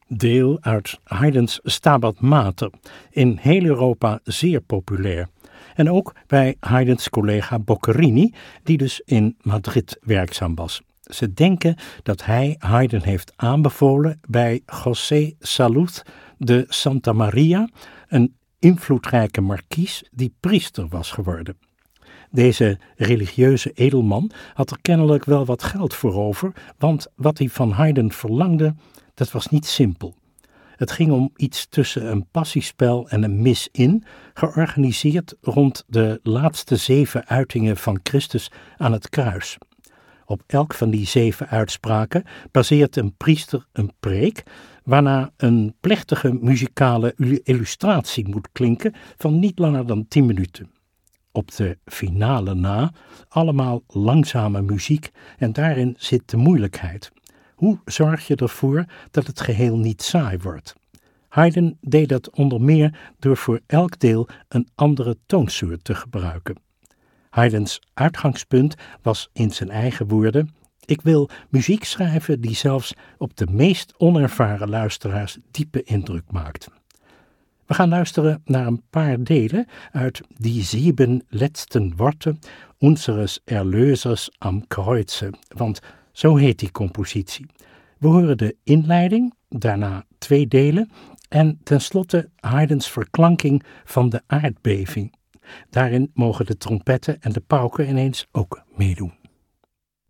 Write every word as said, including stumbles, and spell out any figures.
deel uit Haydn's Stabat Mater, in heel Europa zeer populair. En ook bij Haydn's collega Boccherini, die dus in Madrid werkzaam was. Ze denken dat hij Haydn heeft aanbevolen bij José Salud de Santa Maria, een invloedrijke markies die priester was geworden. Deze religieuze edelman had er kennelijk wel wat geld voor over, want wat hij van Haydn verlangde, dat was niet simpel. Het ging om iets tussen een passiespel en een mis in, georganiseerd rond de laatste zeven uitingen van Christus aan het kruis. Op elk van die zeven uitspraken baseert een priester een preek, waarna een plechtige muzikale illustratie moet klinken van niet langer dan tien minuten. Op de finale na allemaal langzame muziek en daarin zit de moeilijkheid. Hoe zorg je ervoor dat het geheel niet saai wordt? Haydn deed dat onder meer door voor elk deel een andere toonsoort te gebruiken. Haydns uitgangspunt was in zijn eigen woorden: ik wil muziek schrijven die zelfs op de meest onervaren luisteraars diepe indruk maakt. We gaan luisteren naar een paar delen uit Die sieben letzten Worte unseres Erlösers am Kreuze, want zo heet die compositie. We horen de inleiding, daarna twee delen en tenslotte Haydns verklanking van de aardbeving. Daarin mogen de trompetten en de pauken ineens ook meedoen.